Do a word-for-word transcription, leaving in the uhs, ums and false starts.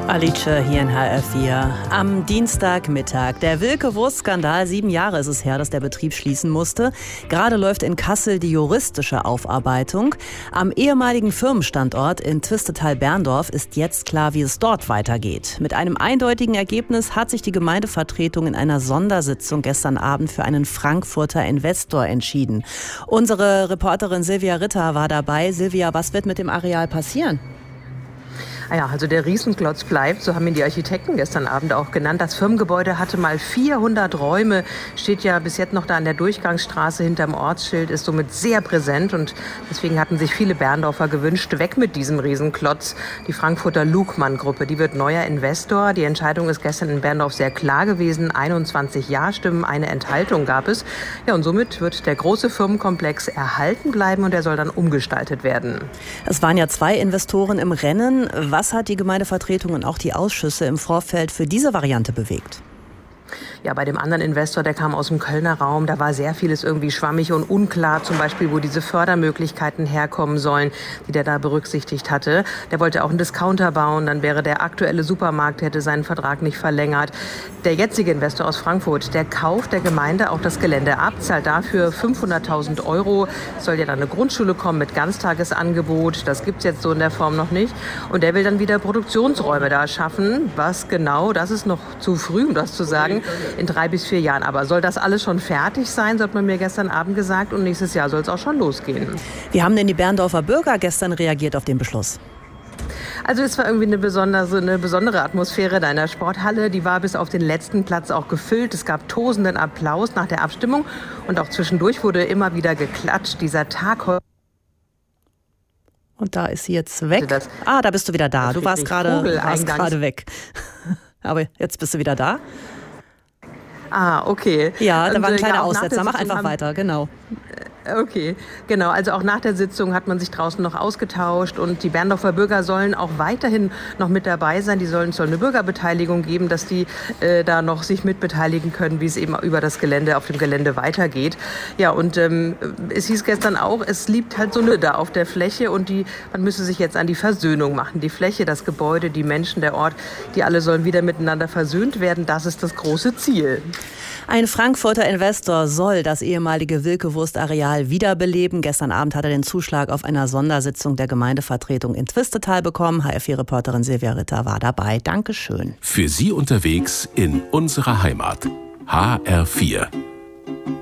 Alice hier in H R vier. Am Dienstagmittag. Der Wilke-Wurst-Skandal. Sieben Jahre ist es her, dass der Betrieb schließen musste. Gerade läuft in Kassel die juristische Aufarbeitung. Am ehemaligen Firmenstandort in Twistetal-Berndorf ist jetzt klar, wie es dort weitergeht. Mit einem eindeutigen Ergebnis hat sich die Gemeindevertretung in einer Sondersitzung gestern Abend für einen Frankfurter Investor entschieden. Unsere Reporterin Silvia Ritter war dabei. Silvia, was wird mit dem Areal passieren? Ah ja, also der Riesenklotz bleibt, so haben ihn die Architekten gestern Abend auch genannt. Das Firmengebäude hatte mal vierhundert Räume, steht ja bis jetzt noch da an der Durchgangsstraße hinterm Ortsschild, ist somit sehr präsent und deswegen hatten sich viele Berndorfer gewünscht, weg mit diesem Riesenklotz. Die Frankfurter Lugmann-Gruppe, die wird neuer Investor. Die Entscheidung ist gestern in Berndorf sehr klar gewesen. einundzwanzig Ja-Stimmen, eine Enthaltung gab es. Ja, und somit wird der große Firmenkomplex erhalten bleiben und er soll dann umgestaltet werden. Es waren ja zwei Investoren im Rennen. Was hat die Gemeindevertretung und auch die Ausschüsse im Vorfeld für diese Variante bewegt? Ja, bei dem anderen Investor, der kam aus dem Kölner Raum, da war sehr vieles irgendwie schwammig und unklar, zum Beispiel, wo diese Fördermöglichkeiten herkommen sollen, die der da berücksichtigt hatte. Der wollte auch einen Discounter bauen, dann wäre der aktuelle Supermarkt, hätte seinen Vertrag nicht verlängert. Der jetzige Investor aus Frankfurt, der kauft der Gemeinde auch das Gelände ab, zahlt dafür fünfhunderttausend Euro. Es soll ja dann eine Grundschule kommen mit Ganztagesangebot, das gibt's jetzt so in der Form noch nicht. Und der will dann wieder Produktionsräume da schaffen. Was genau, das ist noch zu früh, um das zu sagen. In drei bis vier Jahren. Aber soll das alles schon fertig sein, so hat man mir gestern Abend gesagt. Und nächstes Jahr soll es auch schon losgehen. Wie haben denn die Berndorfer Bürger gestern reagiert auf den Beschluss? Also es war irgendwie eine besondere, eine besondere Atmosphäre da in der Sporthalle. Die war bis auf den letzten Platz auch gefüllt. Es gab tosenden Applaus nach der Abstimmung. Und auch zwischendurch wurde immer wieder geklatscht. Dieser Tag heute. Und da ist sie jetzt weg. Das, ah, da bist du wieder da. Du warst gerade warst gerade weg. Aber jetzt bist du wieder da. Ah, okay. Ja, da war ein kleiner Aussetzer. Mach einfach weiter, genau. Okay, genau. Also auch nach der Sitzung hat man sich draußen noch ausgetauscht und die Berndorfer Bürger sollen auch weiterhin noch mit dabei sein. Die sollen, es soll eine Bürgerbeteiligung geben, dass die äh, da noch sich mitbeteiligen können, wie es eben über das Gelände, auf dem Gelände weitergeht. Ja, und ähm, es hieß gestern auch, es liegt halt so eine da auf der Fläche und die, man müsse sich jetzt an die Versöhnung machen. Die Fläche, das Gebäude, die Menschen, der Ort, die alle sollen wieder miteinander versöhnt werden. Das ist das große Ziel. Ein Frankfurter Investor soll das ehemalige Wilke-Wurst-Areal wiederbeleben. Gestern Abend hat er den Zuschlag auf einer Sondersitzung der Gemeindevertretung in Twistetal bekommen. H R vier-Reporterin Silvia Ritter war dabei. Dankeschön. Für Sie unterwegs in unserer Heimat. H R vier.